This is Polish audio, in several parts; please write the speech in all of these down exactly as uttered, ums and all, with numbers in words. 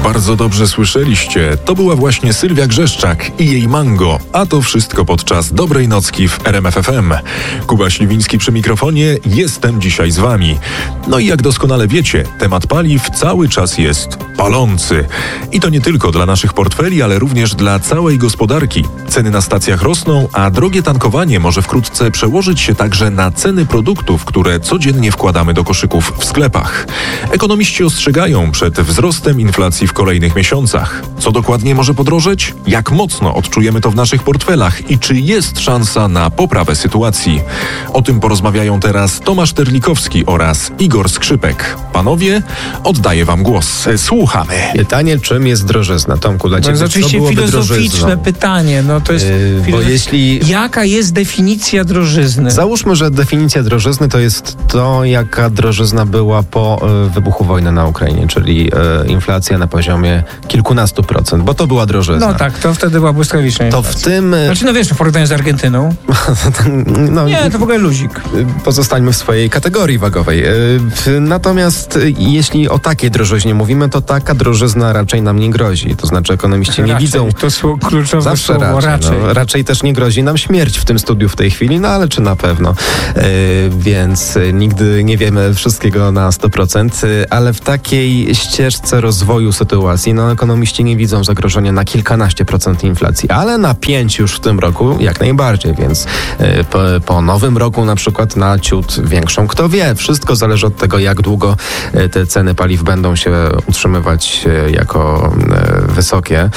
Bardzo dobrze słyszeliście. To była właśnie Sylwia Grzeszczak i jej Mango. A to wszystko podczas dobrej nocki w R M F F M. Kuba Śliwiński przy mikrofonie. Jestem dzisiaj z wami. No i jak doskonale wiecie, temat paliw cały czas jest palący. I to nie tylko dla naszych portfeli, ale również dla całej gospodarki. Ceny na stacjach rosną, a drogie tankowanie może wkrótce przełożyć się także na ceny produktów, które codziennie wkładamy do koszyków w sklepach. Ekonomiści ostrzegają przed wzrostem inflacji w kolejnych miesiącach. Co dokładnie może podrożeć? Jak mocno odczujemy to w naszych portfelach i czy jest szansa na poprawę sytuacji? O tym porozmawiają teraz Tomasz Terlikowski oraz Igor Skrzypek. Panowie, oddaję wam głos. Słuchamy. Pytanie, czym jest drożyzna? Tomku, dla To ciebie jest oczywiście co filozoficzne drożyzną? pytanie. No to jest Yy, bo filozof... jeśli... Jaka jest definicja drożyzny? Załóżmy, że definicja drożyzny to jest to, jaka drożyzna była po y, wybuchu wojny na Ukrainie, czyli y, inflacja na poziomie kilkunastu procent, bo to była drożyzna. No tak, to wtedy była błyskawiczna To inflacja. w tym... y, Znaczy, no wiesz, w porównaniu z Argentyną. no, Nie, to w ogóle luzik. Pozostańmy w swojej kategorii wagowej. Y, Natomiast y, jeśli o takiej drożyźnie mówimy, to taka drożyzna raczej nam nie grozi. To znaczy ekonomiści nie Raczej, widzą... To sło- kluczowe Zawsze słowo, raczej. raczej. No, raczej też nie grozi nam śmierć w tym studiu w tej chwili, no ale czy na pewno. Yy, więc yy, nigdy nie wiemy wszystkiego na sto procent, yy, ale w takiej ścieżce rozwoju sytuacji, no ekonomiści nie widzą zagrożenia na kilkanaście procent inflacji, ale na pięć już w tym roku jak najbardziej, więc yy, po, po nowym roku na przykład na ciut większą. Kto wie, wszystko zależy od tego, jak długo yy, te ceny paliw będą się utrzymywać yy, jako yy, wysokie.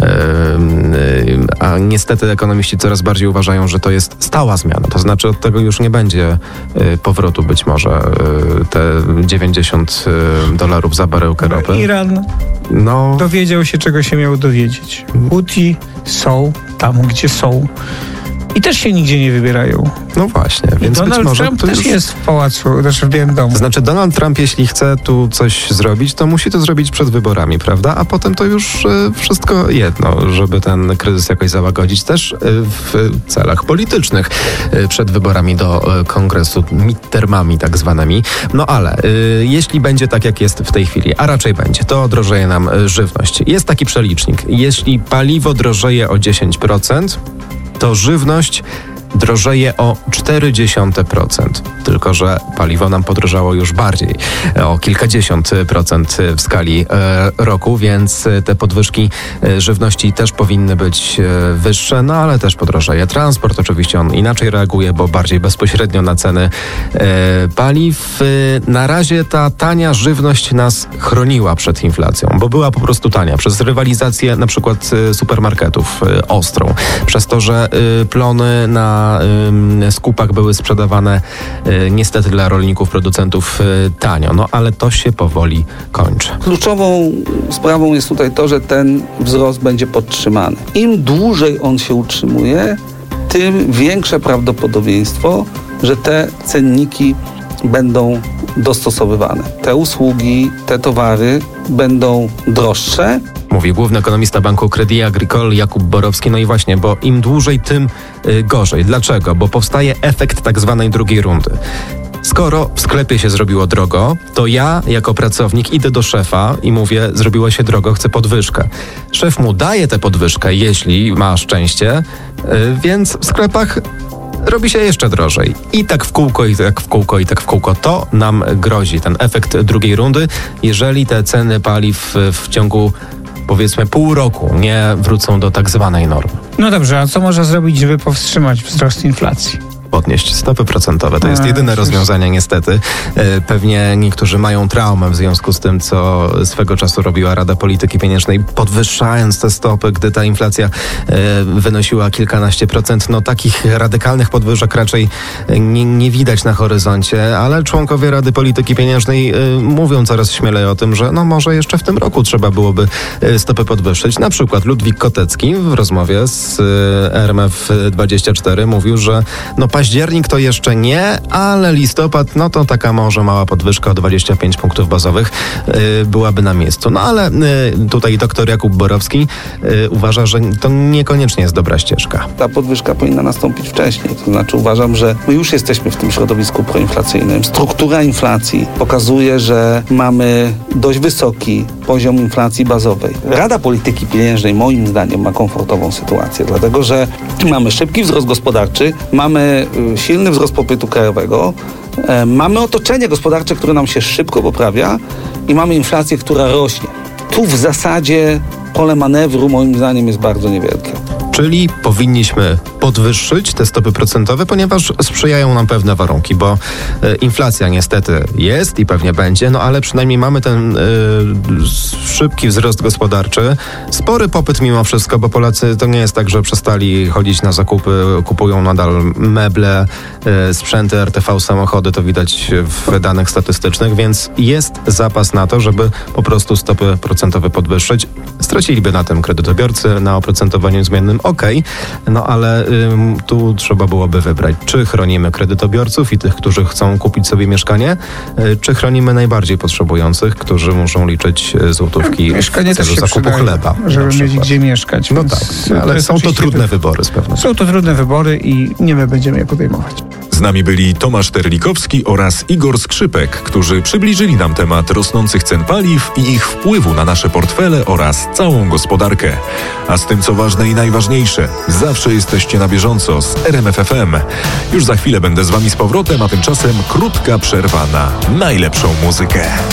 Yy, A niestety ekonomiści coraz bardziej uważają, że to jest stała zmiana. To znaczy od tego już nie będzie y, powrotu być może y, te dziewięćdziesiąt y, dolarów za baryłkę ropy. Iran No, dowiedział się, czego się miał dowiedzieć. Houthi są tam, gdzie są. I też się nigdzie nie wybierają. no właśnie, I więc Donald być może Trump to też już... jest w pałacu, znaczy w Białym Domu. To znaczy Donald Trump, jeśli chce tu coś zrobić, to musi to zrobić przed wyborami, prawda? A potem to już y, wszystko jedno, żeby ten kryzys jakoś załagodzić też y, w celach politycznych y, przed wyborami do y, kongresu, midtermami tak zwanymi. No ale y, jeśli będzie tak, jak jest w tej chwili, a raczej będzie, to drożeje nam y, żywność. Jest taki przelicznik. Jeśli paliwo drożeje o dziesięć procent, to żywność drożeje o cztery dziesiąte procent. Tylko że paliwo nam podrożało już bardziej, o kilkadziesiąt procent w skali e, roku, więc te podwyżki e, żywności też powinny być e, wyższe, no ale też podrożeje transport. Oczywiście on inaczej reaguje, bo bardziej bezpośrednio na ceny e, paliw. E, na razie ta tania żywność nas chroniła przed inflacją, bo była po prostu tania. Przez rywalizację na przykład e, supermarketów e, ostrą. Przez to, że e, plony na skupach były sprzedawane y, niestety dla rolników, producentów y, tanio. No ale to się powoli kończy. Kluczową sprawą jest tutaj to, że ten wzrost będzie podtrzymany. Im dłużej on się utrzymuje, tym większe prawdopodobieństwo, że te cenniki będą dostosowywane. Te usługi, te towary będą droższe. Mówi główny ekonomista Banku Crédit Agricole Jakub Borowski. No i właśnie, bo im dłużej, tym y, gorzej. Dlaczego? Bo powstaje efekt tak zwanej drugiej rundy. Skoro w sklepie się zrobiło drogo, to ja jako pracownik idę do szefa i mówię, zrobiło się drogo, chcę podwyżkę. Szef mu daje tę podwyżkę, jeśli ma szczęście, y, więc w sklepach robi się jeszcze drożej. I tak w kółko, i tak w kółko, i tak w kółko. To nam grozi, ten efekt drugiej rundy, jeżeli te ceny paliw w ciągu powiedzmy pół roku nie wrócą do tak zwanej normy. No dobrze, a co można zrobić, żeby powstrzymać wzrost inflacji? Podnieść stopy procentowe. To jest A, jedyne przecież- rozwiązanie niestety. E, Pewnie niektórzy mają traumę w związku z tym, co swego czasu robiła Rada Polityki Pieniężnej, podwyższając te stopy, gdy ta inflacja e, wynosiła kilkanaście procent. No takich radykalnych podwyżek raczej nie, nie widać na horyzoncie, ale członkowie Rady Polityki Pieniężnej e, mówią coraz śmielej o tym, że no może jeszcze w tym roku trzeba byłoby e, stopy podwyższyć. Na przykład Ludwik Kotecki w rozmowie z e, R M F dwadzieścia cztery mówił, że no październik październik to jeszcze nie, ale listopad, no to taka może mała podwyżka o dwadzieścia pięć punktów bazowych yy, byłaby na miejscu. No ale yy, tutaj doktor Jakub Borowski yy, uważa, że to niekoniecznie jest dobra ścieżka. Ta podwyżka powinna nastąpić wcześniej. To znaczy uważam, że my już jesteśmy w tym środowisku proinflacyjnym. Struktura inflacji pokazuje, że mamy dość wysoki poziom inflacji bazowej. Rada Polityki Pieniężnej moim zdaniem ma komfortową sytuację, dlatego że mamy szybki wzrost gospodarczy, mamy silny wzrost popytu krajowego, e, mamy otoczenie gospodarcze, które nam się szybko poprawia i mamy inflację, która rośnie. Tu w zasadzie pole manewru moim zdaniem jest bardzo niewielkie. Czyli powinniśmy podwyższyć te stopy procentowe, ponieważ sprzyjają nam pewne warunki, bo e, inflacja niestety jest i pewnie będzie, no ale przynajmniej mamy ten e, szybki wzrost gospodarczy, spory popyt mimo wszystko, bo Polacy to nie jest tak, że przestali chodzić na zakupy, kupują nadal meble, e, sprzęty, R T V, samochody, to widać w danych statystycznych, więc jest zapas na to, żeby po prostu stopy procentowe podwyższyć. Straciliby na tym kredytobiorcy, na oprocentowaniu zmiennym, okej, okay, no ale ym, tu trzeba byłoby wybrać, czy chronimy kredytobiorców i tych, którzy chcą kupić sobie mieszkanie, y, czy chronimy najbardziej potrzebujących, którzy muszą liczyć złotówki mieszkanie w celu też się zakupu przydaje, chleba. żeby mieć gdzie mieszkać. No tak, ale są to trudne wybory z pewnością. Są to trudne wybory i nie my będziemy je podejmować. Z nami byli Tomasz Terlikowski oraz Igor Skrzypek, którzy przybliżyli nam temat rosnących cen paliw i ich wpływu na nasze portfele oraz całą gospodarkę. A z tym, co ważne i najważniejsze, zawsze jesteście na bieżąco z R M F F M. Już za chwilę będę z wami z powrotem, a tymczasem krótka przerwa na najlepszą muzykę.